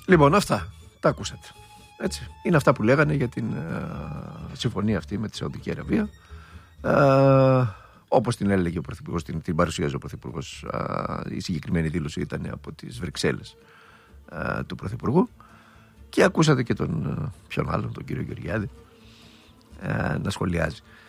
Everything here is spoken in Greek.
Λοιπόν, αυτά τα ακούσατε. Έτσι. Είναι αυτά που λέγανε για την συμφωνία αυτή με τη Σαουδική Αραβία. Όπως την έλεγε ο Πρωθυπουργός, την παρουσίαζε ο Πρωθυπουργός. Η συγκεκριμένη δήλωση ήταν από τις Βρυξέλλες του Πρωθυπουργού. Και ακούσατε και τον ποιον άλλον, τον κύριο Γεωργιάδη, να σχολιάζει.